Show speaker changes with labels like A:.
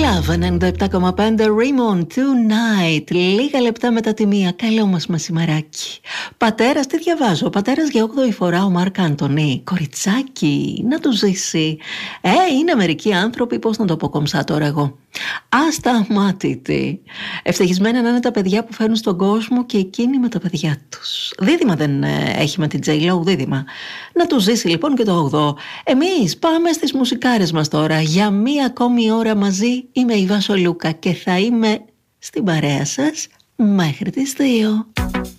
A: Love 97,5 Raymond Tonight. Λίγα λεπτά μετά τη μία. Καλό μας μεσημεράκι. Πατέρας, τι διαβάζω? Πατέρας για 8η φορά ο Μάρκ Άντονι. Κοριτσάκι, να του ζήσει. Είναι μερικοί άνθρωποι, πώς να το πω κομψά τώρα εγώ. Ασταμάτητοι. Ευτυχισμένα να είναι τα παιδιά που φέρνουν στον κόσμο και εκείνοι με τα παιδιά τους. Δίδυμα δεν έχει με την J-Lo, δίδυμα. Να του ζήσει λοιπόν και το 8. Εμείς πάμε στις μουσικάρες μας τώρα. Για μία ακόμη ώρα μαζί είμαι η Βάσο Λούκα και θα είμαι στην παρέα σας μέχρι τις 2.